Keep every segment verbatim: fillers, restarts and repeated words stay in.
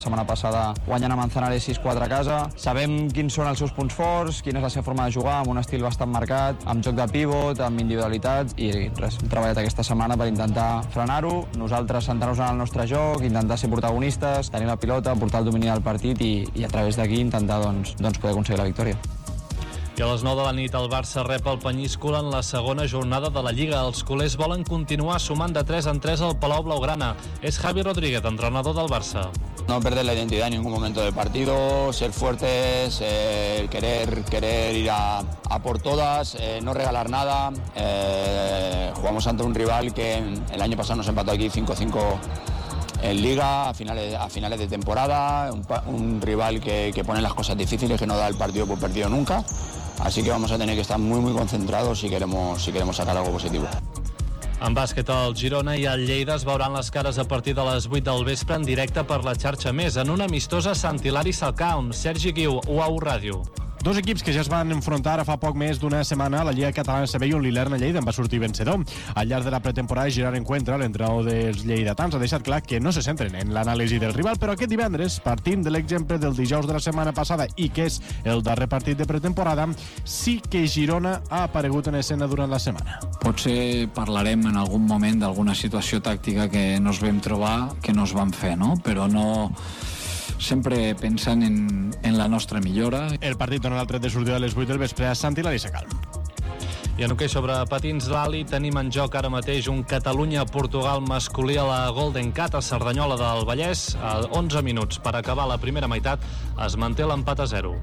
La setmana passada guanyant a Manzanares sis quatre a casa. Sabem quins són els seus punts forts, quina és la seva forma de jugar, amb un estil bastant marcat, amb joc de pivot, amb individualitat, i res, hem treballat aquesta setmana per intentar frenar-ho, nosaltres centrar-nos en el nostre joc, intentar ser protagonistes, tenir la pilota, portar el domini del partit i, i a través d'aquí intentar doncs, doncs poder aconseguir la victòria. I a les nou de la nit el Barça rep el Penyíscola en la segona jornada de la Lliga. Els culers volen continuar sumant de tres en tres al Palau Blaugrana. És Javi Rodríguez, entrenador del Barça. No perder la identidad en ningún momento del partido, ser fuertes, eh, querer, querer ir a, a por todas, eh, no regalar nada. Eh, jugamos ante un rival que el año pasado nos empató aquí cinco cinco en Liga, a finales, a finales de temporada, un, un rival que, que pone las cosas difíciles, que no da el partido por perdido nunca. Así que vamos a tener que estar muy muy concentrados si queremos, si queremos sacar algo positivo. En bàsquet, el Girona i el Lleida es veuran les cares a partir de les vuit del vespre en directe per la xarxa Més, en una amistosa Sant Hilari Sacalm. Sergi Guiu, U A U Ràdio. Dos equips que ja es van enfrontar a fa poc més d'una setmana a la Lliga Catalana C B i on l'Ilerna Lleida en va sortir vencedor. Al llarg de la pretemporada, Gerard Encuentra, l'entrenador dels lleidatans, ha deixat clar que no se centren en l'anàlisi del rival, però aquest divendres, partint de l'exemple del dijous de la setmana passada i que és el darrer partit de pretemporada, sí que Girona ha aparegut en escena durant la setmana. Potser parlarem en algun moment d'alguna situació tàctica que nos vam trobar, que nos van fer, no? Però no... sempre pensant en, en la nostra millora. El partit dona el tret de sortida a les vuit del vespre a Sant Hilari Sacalm. I en hoquei sobre patins l'Ali tenim en joc ara mateix un Catalunya-Portugal masculí a la Golden Cat a Cerdanyola del Vallès. A onze minuts per acabar la primera meitat es manté l'empat a zero.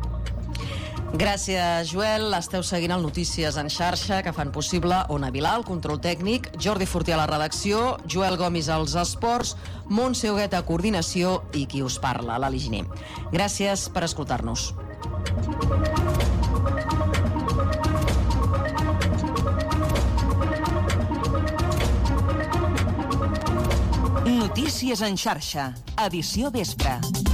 Gràcies, Joel. Esteu seguint el Notícies en xarxa que fan possible Ona Vilà, el control tècnic, Jordi Fortià a la redacció, Joel Gomis als esports, Montse Huguet a coordinació i qui us parla, l'Ali Giner. Gràcies per escoltar-nos. Notícies en xarxa, edició vespre.